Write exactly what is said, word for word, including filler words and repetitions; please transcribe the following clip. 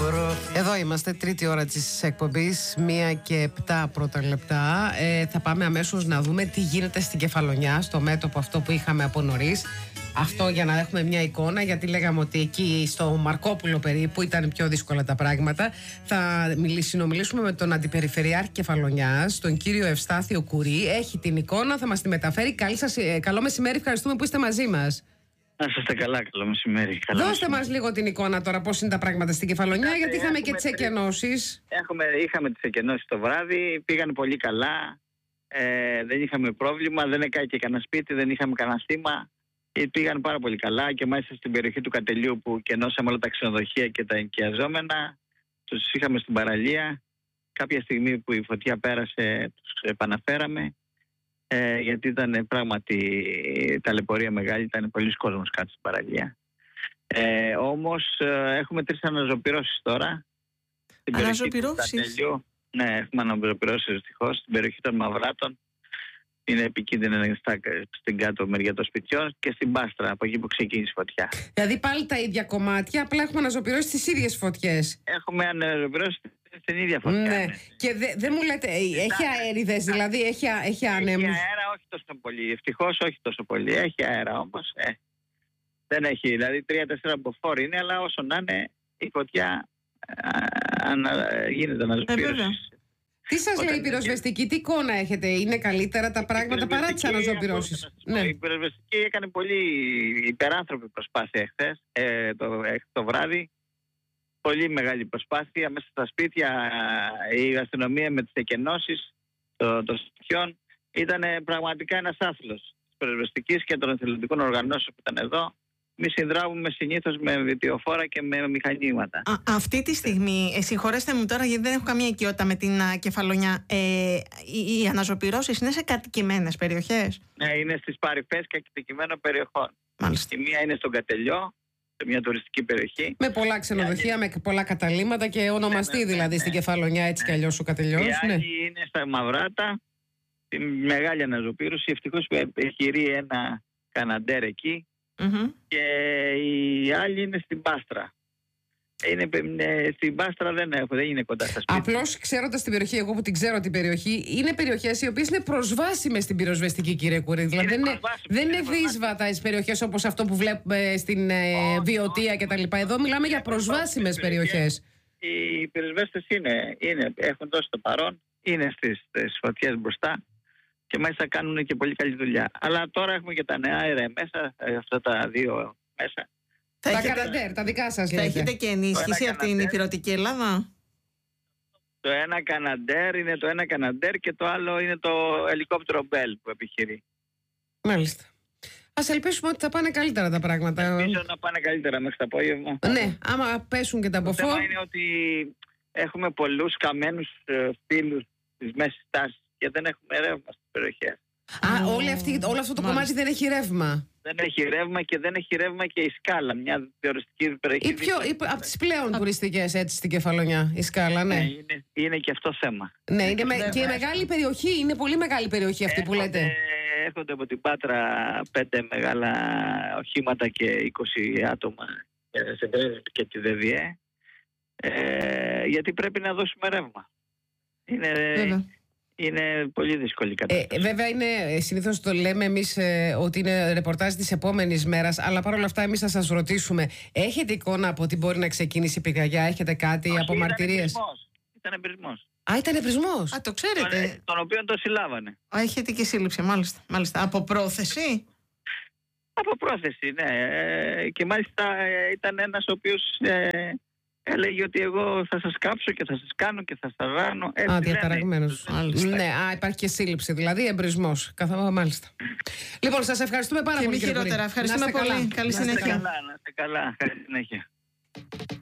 Εδώ είμαστε, τρίτη ώρα της εκπομπής, μία και επτά πρώτα λεπτά. Ε, θα πάμε αμέσως να δούμε τι γίνεται στην Κεφαλονιά, στο μέτωπο αυτό που είχαμε από νωρίς. Αυτό για να έχουμε μια εικόνα, γιατί λέγαμε ότι εκεί στο Μαρκόπουλο περίπου ήταν πιο δύσκολα τα πράγματα. Θα συνομιλήσουμε με τον Αντιπεριφερειάρχη Κεφαλονιάς, τον κύριο Ευστάθιο Κουρί. Έχει την εικόνα, θα μας τη μεταφέρει. Καλή σας, καλό μεσημέρι, ευχαριστούμε που είστε μαζί μας. Να είστε καλά, καλό μεσημέρι. Καλό Δώστε μεσημέρι. μας λίγο την εικόνα τώρα, πώς είναι τα πράγματα στην Κεφαλονιά, Άρα, γιατί είχαμε και έχουμε τις εκενώσεις. Έχουμε, είχαμε τις εκενώσεις το βράδυ, πήγαν πολύ καλά. Ε, δεν είχαμε πρόβλημα, δεν έκαηκε κανένα σπίτι, δεν είχαμε κανένα θύμα. Ε, πήγαν πάρα πολύ καλά και μάλιστα στην περιοχή του Κατελείου που κενώσαμε όλα τα ξενοδοχεία και τα ενοικιαζόμενα, τους είχαμε στην παραλία. Κάποια στιγμή που η φωτιά πέρασε, τους επαναφέραμε. Ε, γιατί ήταν πράγματι ταλαιπωρία μεγάλη, ήταν πολλοί κόσμος κάτω στην παραλία. Ε, όμως ε, έχουμε τρεις αναζωπυρώσεις τώρα. Αναζωπυρώσεις? Ναι, έχουμε αναζωπυρώσεις δυστυχώς στην περιοχή των Μαυράτων. Είναι επικίνδυνο στην κάτω μεριά των σπιτιών και στην Πάστρα, από εκεί που ξεκίνησε η φωτιά. Δηλαδή πάλι τα ίδια κομμάτια, απλά έχουμε αναζωπυρώσει τις ίδιες φωτιές. Έχουμε αναζωπυρώσει στην ίδια φωτιά. Ναι. Ναι. Και δεν δε μου λέτε, έχει αέριδες, δηλαδή έχει, έχει ανέμους? Έχει αέρα, όχι τόσο πολύ. Ευτυχώς όχι τόσο πολύ. Έχει αέρα όμως. Ε. Δεν έχει, δηλαδή τρία-τέσσερα μποφόρ είναι, αλλά όσο να είναι η φωτιά α, ανα, γίνεται αναζωπήρωση. Ε, τι σας λέει η πυροσβεστική, τι εικόνα έχετε, είναι καλύτερα τα πράγματα παρά τις αναζωπυρώσεις? Ναι. Η πυροσβεστική έκανε πολύ υπεράνθρωπη προσπάθεια εχθές, ε, το, το βράδυ. Πολύ μεγάλη προσπάθεια μέσα στα σπίτια. Η αστυνομία με τις εκενώσεις των το σπιτιών ήταν πραγματικά ένας άθλος της πυροσβεστικής και των εθελοντικών οργανώσεων που ήταν εδώ. Εμείς συνδράμουμε συνήθως με βιτιοφόρα και με μηχανήματα. Α, αυτή τη στιγμή, ε, συγχωρέστε μου τώρα γιατί δεν έχω καμία οικειότητα με την α, Κεφαλονιά, ε, οι, οι αναζωπυρώσεις είναι σε κατοικημένες περιοχές? Ναι, είναι στις παρυφές κατοικημένων περιοχών. Μάλιστα. Η μία είναι στον Κατελιό, σε μια τουριστική περιοχή. Με πολλά ξενοδοχεία, με πολλά καταλύματα και ονομαστεί ναι, ναι, ναι, δηλαδή ναι. στην Κεφαλονιά έτσι ναι. κι αλλιώς ο Κατελιός. Η άλλη ναι. είναι στα Μαυράτα, τη μεγάλη αναζωπήρωση. Ευτυχώς που έχει ρει ένα Καναντέρ εκεί. Mm-hmm. Και η άλλη είναι στην Πάστρα. Είναι, στην Πάστρα δεν έχω, δεν είναι κοντά στα σπίτια. Απλώς ξέροντας την περιοχή, εγώ που την ξέρω την περιοχή, είναι περιοχές οι οποίες είναι προσβάσιμες στην πυροσβεστική, κύριε Κουρί. Δηλαδή δεν είναι, δεν είναι δύσβατα τις περιοχές όπως αυτό που βλέπουμε στην oh, Βιωτία κτλ. Εδώ μιλάμε για προσβάσιμες περιοχές. Οι πυροσβέστες είναι, είναι, έχουν δώσει το παρόν, είναι στις, στις φωτιές μπροστά. Και μάλιστα κάνουν και πολύ καλή δουλειά. Αλλά τώρα έχουμε και τα νέα αέρα μέσα, αυτά τα δύο μέσα. Τα, τα Καναντέρ, τα δικά σας λέτε. Θα έχετε και ενίσχυση από την υπηρετική Ελλάδα? Το ένα Καναντέρ είναι το ένα Καναντέρ και το άλλο είναι το ελικόπτερο Μπέλ που επιχειρεί. Μάλιστα. Ας ελπίσουμε ότι θα πάνε καλύτερα τα πράγματα. Ελπίζω να πάνε καλύτερα μέχρι το απόγευμα. Ναι, άμα πέσουν και τα από μποφόρ. Το θέμα είναι ότι έχουμε πολλούς καμένους φίλους της μέσης τάσης και δεν έχουμε ρεύμα στις περιοχές. Α, όλη αυτή, όλο αυτό το Μάλιστα. κομμάτι δεν έχει ρεύμα. Δεν έχει ρεύμα και δεν έχει ρεύμα και η Σκάλα, μια τουριστική περιοχή. Η πιο, η, από τις πλέον τουριστικές έτσι στην Κεφαλονιά, η Σκάλα, ναι. ναι είναι, είναι και αυτό θέμα. Ναι, είναι με, και η μεγάλη περιοχή, είναι πολύ μεγάλη περιοχή αυτή έρχονται, που λέτε. Έρχονται από την Πάτρα πέντε μεγάλα οχήματα και είκοσι άτομα σε Πρέσβη και τη ΔΕΔΙΕ, ε, γιατί πρέπει να δώσουμε ρεύμα. Είναι... Βέβαια. Είναι πολύ δύσκολη η κατάσταση. Ε, βέβαια, είναι, συνήθως το λέμε εμείς ε, ότι είναι ρεπορτάζ της επόμενης μέρας, αλλά παρόλα αυτά εμείς θα σας ρωτήσουμε, έχετε εικόνα από τι μπορεί να ξεκίνήσει η πυρκαγιά, έχετε κάτι Όχι, από μαρτυρίες? Ήταν εμπρισμός. Α, ήταν εμπρισμός. Α, το ξέρετε. Τον, τον οποίο το συλλάβανε. Α, έχετε και σύλληψη, μάλιστα. μάλιστα. Από πρόθεση? Από πρόθεση, ναι. Ε, και μάλιστα ε, ήταν ένας ο οποίος... Ε, έλεγε ότι εγώ θα σας κάψω και θα σας κάνω και θα σας ράνω. Α, διαταραγμένος. Ναι, α, υπάρχει και σύλληψη, δηλαδή εμπρισμός. Καθόλου, μάλιστα. Λοιπόν, σας ευχαριστούμε πάρα και πολύ. Και μη χειρότερα. Ευχαριστούμε πολύ. Καλά. Καλή συνέχεια. Να είστε καλά. Καλή συνέχεια.